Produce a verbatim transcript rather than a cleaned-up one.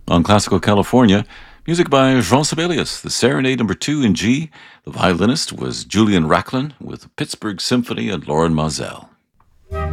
On Classical California, music by Jean Sibelius, the Serenade Number two in G. The violinist was Julian Rachlin with the Pittsburgh Symphony and Lauren Moselle.